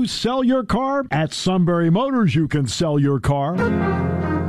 you sell your car? At Sunbury Motors, you can sell your car.